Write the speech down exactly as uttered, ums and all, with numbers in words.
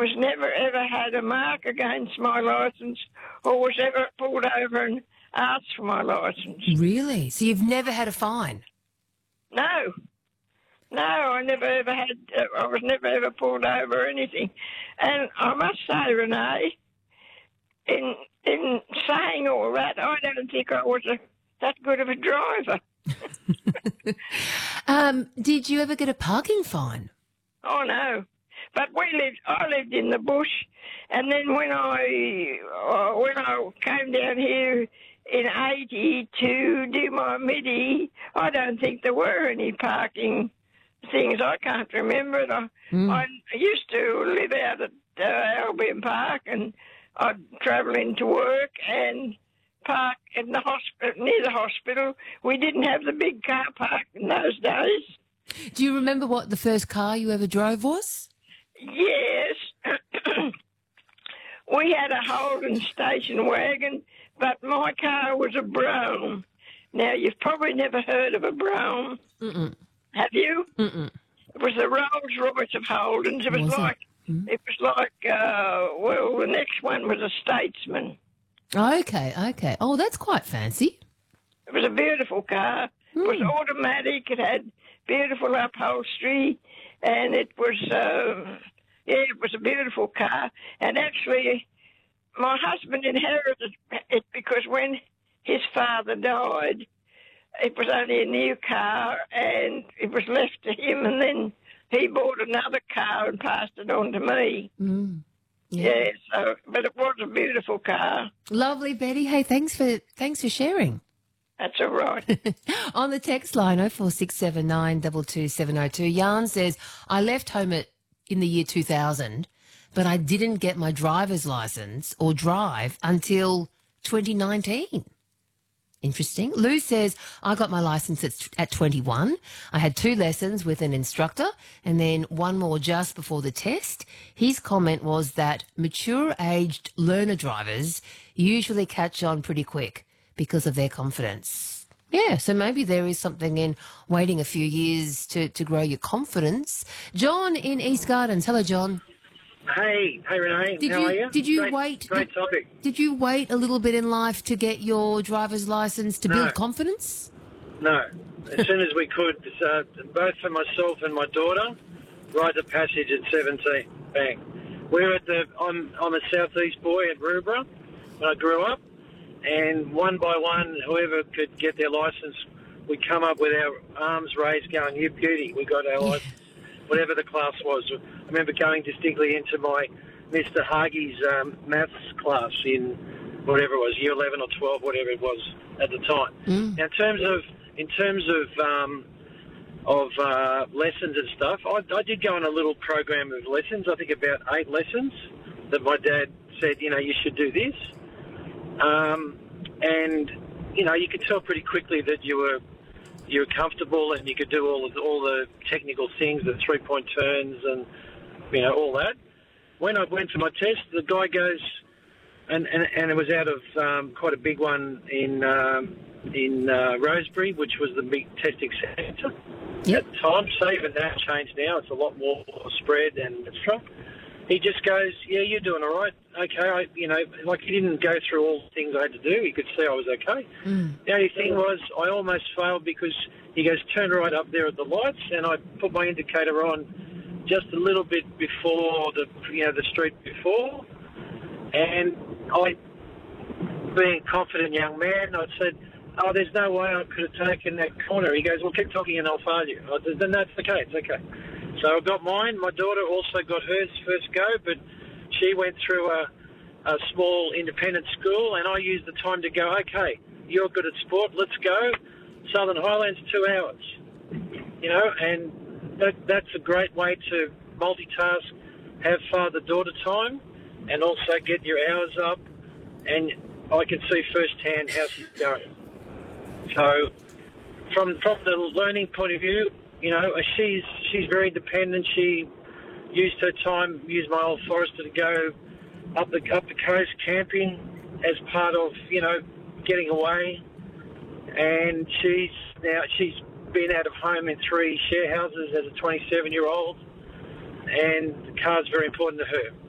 was never ever had a mark against my licence or was ever pulled over and asked for my licence. Really? So you've never had a fine? No. No, I never ever had, uh, I was never ever pulled over or anything. And I must say, Renee, in in saying all that, I don't think I was a, that good of a driver. um, did you ever get a parking fine? Oh, no. But we lived, I lived in the bush, and then when I, uh, when I came down here in eighty to do my midi, I don't think there were any parking things. I can't remember it. I, Mm. I used to live out at uh, Albion Park, and I'd travel into work and park in the hospital, near the hospital. We didn't have the big car park in those days. Do you remember what the first car you ever drove was? Yes. We had a Holden station wagon, but my car was a Brown. Now, you've probably never heard of a Brown. Mm-mm. Have you? Mm-mm. It was the Rolls Royce of Holdens. It was, Was it? like, Mm. it was like, uh, well, the next one was a Statesman. Okay, okay. Oh, that's quite fancy. It was a beautiful car. It was Mm. automatic. It had beautiful upholstery, and it was, uh, yeah, it was a beautiful car. And actually, my husband inherited it because when his father died, it was only a new car, and it was left to him, and then he bought another car and passed it on to me. Mm. Yeah, so, but it was a beautiful car. Lovely, Betty. Hey, thanks for thanks for sharing. That's all right. On the text line, oh four six seven nine two two seven oh two, Jan says, I left home at, in the year two thousand, but I didn't get my driver's licence or drive until twenty nineteen. Interesting. Lou says, I got my licence at, at twenty-one. I had two lessons with an instructor and then one more just before the test. His comment was that mature-aged learner drivers usually catch on pretty quick because of their confidence. Yeah, so maybe there is something in waiting a few years to, to grow your confidence. John in East Gardens. Hello, John. Hey, hey Renee, Did how you- are you? did you great, wait- Great did- topic. Did you wait a little bit in life to get your driver's licence to No. build confidence? No, as soon as we could, uh, both for myself and my daughter, rite of passage at seventeen. Bang. We were at the. I'm I'm a southeast boy at Rubra when I grew up, and one by one, whoever could get their licence, we come up with our arms raised, going, "You beauty, we got our Yeah. licence." Whatever the class was. I remember going distinctly into my Mister Hagi's um, maths class in whatever it was, year eleven or twelve, whatever it was at the time. Mm. Now, in terms of in terms of um, of uh, lessons and stuff, I, I did go on a little program of lessons. I think about eight lessons that my dad said, you know, you should do this, um, and you know, you could tell pretty quickly that you were. You were comfortable and you could do all of, all the technical things, the three-point turns and, you know, all that. When I went to my test, the guy goes, and, and, and it was out of um, quite a big one in um, in uh, Rosebery, which was the big testing centre Yep. at the time. So even that changed now. It's a lot more spread and et cetera. He just goes, yeah, you're doing all right. Okay, I, you know, like he didn't go through all the things I had to do. He could see I was okay. Mm. The only thing was I almost failed because he goes, turn right up there at the lights, and I put my indicator on just a little bit before the, you know, the street before. And I, being a confident young man, I said, oh, there's no way I could have taken that corner. He goes, well, keep talking and I'll fail you. I said, then that's okay, it's okay. So I got mine. My daughter also got hers first go, but she went through a, a small independent school, and I used the time to go, okay, you're good at sport, let's go. Southern Highlands, two hours. You know, and that, that's a great way to multitask, have father-daughter time, and also get your hours up, and I can see firsthand how she's going. So from from the learning point of view, you know, she's she's very independent. She used her time, used my old Forester to go up the up the coast camping as part of, you know, getting away. And she's now she's been out of home in three share houses as a twenty-seven year old, and the car's very important to her.